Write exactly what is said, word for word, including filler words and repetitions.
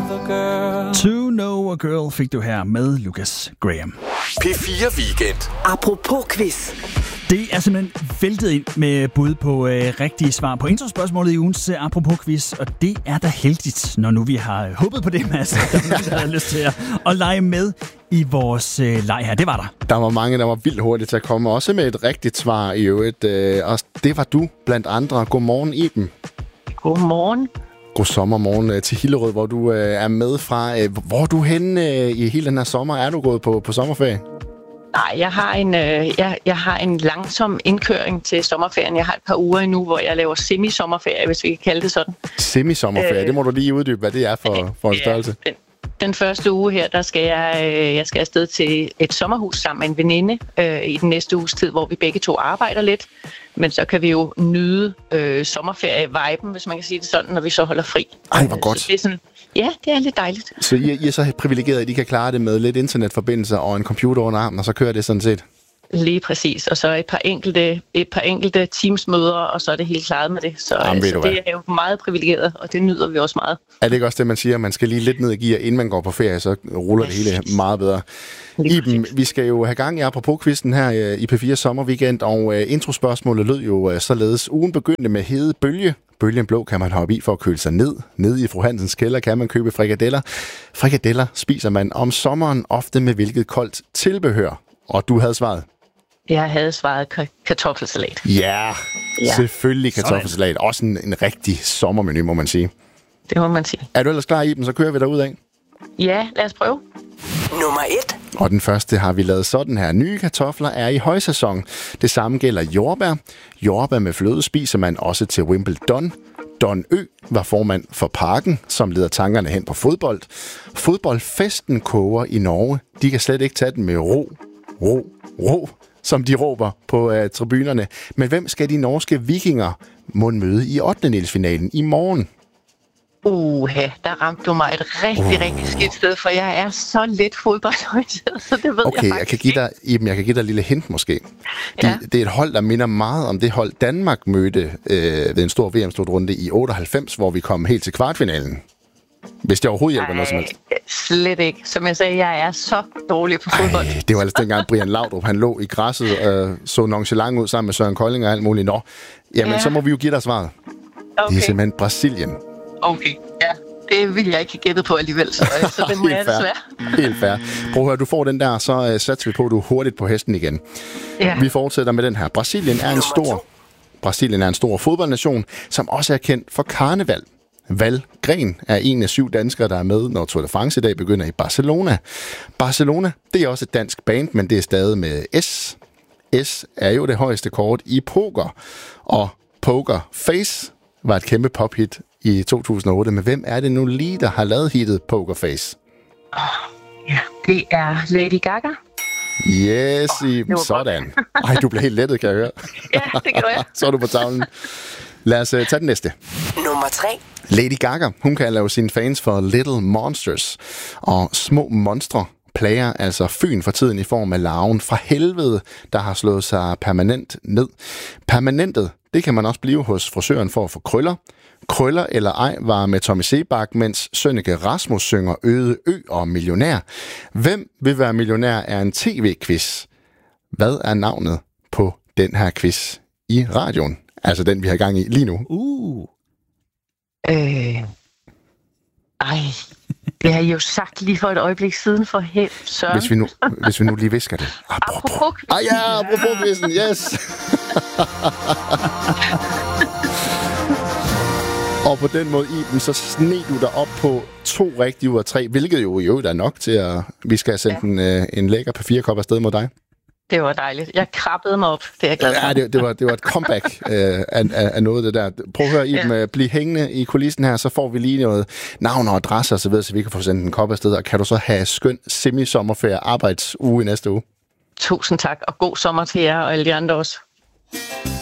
To Know a Girl fik du her med Lucas Graham. P fire Weekend. Apropos quiz. Det er simpelthen væltet ind med bud på øh, rigtige svar på introspørgsmålet i ugens øh, Apropos quiz, og det er da heldigt, når nu vi har håbet på det, Mads, der var nogen, der havde lyst til at, at lege med i vores øh, leg her. Det var der. Der var mange, der var vildt hurtigt til at komme, også med et rigtigt svar i øvrigt. Øh, og det var du blandt andre. Godmorgen, Iben. Godmorgen. God sommermorgen øh, til Hillerød, hvor du øh, er med fra. Øh, hvor er du henne øh, i hele den her sommer? Er du gået på, på sommerferie? Nej, jeg har en øh, jeg, jeg har en langsom indkøring til sommerferien. Jeg har et par uger endnu, hvor jeg laver semi-sommerferie, hvis vi kan kalde det sådan. Semi-sommerferie, øh, det må du lige uddybe, hvad det er for, øh, for en størrelse. Ja, den, den første uge her, der skal jeg, øh, jeg skal afsted til et sommerhus sammen med en veninde øh, i den næste uges tid, hvor vi begge to arbejder lidt. Men så kan vi jo nyde øh, sommerferie-viben, hvis man kan sige det sådan, når vi så holder fri. Ej, hvor godt. Så det er sådan, ja, det er lidt dejligt. Så I, I er så privilegeret, at I kan klare det med lidt internetforbindelse og en computer under armen, og så kører det sådan set? Lige præcis. Og så et par enkelte, et par enkelte Teams-møder, og så er det helt klaret med det. Så, Jamen, så det er jo meget privilegeret, og det nyder vi også meget. Er det ikke også det, man siger? Man skal lige lidt ned i gear, inden man går på ferie, så ruller det hele meget bedre. Iben, vi skal jo have gang i Apropos-quizzen her i P fire Sommerweekend, og introspørgsmålet lød jo således. Ugen begyndte med hede bølge. Bølgen blå kan man hoppe i for at køle sig ned. Nede i fru Hansens kælder kan man købe frikadeller. Frikadeller spiser man om sommeren ofte med hvilket koldt tilbehør. Og du havde svaret? Jeg havde svaret k- kartoffelsalat. Ja, ja, selvfølgelig kartoffelsalat. Også en, en rigtig sommermenu, må man sige. Det må man sige. Er du ellers klar, Iben? Så kører vi derudad. Ja, lad os prøve. Nummer et. Og den første har vi lavet sådan her. Nye kartofler er i højsæson. Det samme gælder jordbær. Jordbær med fløde spiser man også til Wimbledon. Don Ø var formand for Parken, som leder tankerne hen på fodbold. Fodboldfesten koger i Norge. De kan slet ikke tage den med ro, ro, ro, som de råber på uh, tribunerne. Men hvem skal de norske vikinger må møde i ottendedelsfinalen i morgen? Uha, der ramte du mig et rigtig, uh. rigtig skidt sted, for jeg er så lidt fodboldorienteret, så det ved okay, jeg jeg, jeg kan give dig, Iben, jeg kan give dig et lille hint måske. De, ja. Det er et hold, der minder meget om det hold, Danmark mødte øh, ved en stor V M-slutrunde i otteoghalvfems, hvor vi kom helt til kvartfinalen. Hvis det overhovedet hjælper noget som helst. Slet ikke. Som jeg sagde, jeg er så dårlig på fodbold. Ej, det var altså dengang Brian Laudrup, han lå i græsset og øh, så nonchalant ud sammen med Søren Kolding og alt muligt. Nå, jamen ja. Så må vi jo give dig svaret. Okay. Det er simpelthen Brasilien. Okay, ja. Det vil jeg ikke have gættet på alligevel, så, så det må jeg desværre. Helt fair. Prøv at høre, du får den der, så uh, satser vi på, at du er hurtigt på hesten igen. Ja. Vi fortsætter med den her. Brasilien er en stor, Brasilien er en stor fodboldnation, som også er kendt for karneval. Valgren er en af syv danskere, der er med, når Tour de France i dag begynder i Barcelona. Barcelona, det er også et dansk band, men det er stadig med S. S er jo det højeste kort i poker, og Poker Face var et kæmpe pophit i to tusind og otte. Men hvem er det nu lige, der har lavet hittet Poker Face? Oh, ja, det er Lady Gaga. Yes, oh, sådan. Ej, du blev helt lettet, kan jeg høre. Ja, det gør jeg. Så er du på tavlen. Lad os uh, tage den næste. Nummer tre. Lady Gaga, hun kan lave sine fans for Little Monsters. Og små monstre plager altså Fyn for tiden i form af larven fra helvede, der har slået sig permanent ned. Permanentet, det kan man også blive hos frisøren for at få krøller. Krøller eller ej var med Tommy Sebak, mens Sønneke Rasmus synger Øde Ø og Millionær. Hvem vil være millionær er en tv-quiz. Hvad er navnet på den her quiz i radioen? Altså den, vi har gang i lige nu. Uh. Øh. Ej. Det har I jo sagt lige for et øjeblik siden for helt Søren. Hvis vi nu, hvis vi nu lige visker det. Apropos. Ah ja, apropos quizzen, yes. Og på den måde, Iben, så sneg du dig op på to rigtige ud af tre, hvilket jo jo er nok til, at vi skal sende ja. en, øh, en lækker P fire kop afsted mod dig. Det var dejligt. Jeg krabbede mig op. Det er jeg glad for. Ja, det, det, var, det var et comeback øh, af, af, af noget af det der. Prøv at høre, Iben, ja. Bliv hængende i kulissen her, så får vi lige noget navn og adresse og så videre, så vi kan få sendt en kop afsted. Og kan du så have skøn semi-sommerferie arbejdsuge i næste uge? Tusind tak, og god sommer til jer og alle de andre også.